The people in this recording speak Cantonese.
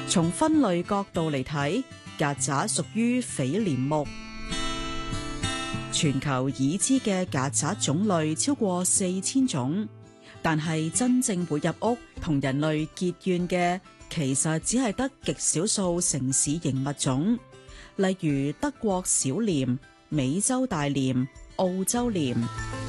從分類角度嚟睇，曱甴屬於蜚蠊目。全球已知嘅曱甴種類超過4000種，但係真正會入屋同人類結怨嘅，其實只係得極少數城市型物種，例如德國小蠊、美洲大蠊、澳洲蠊。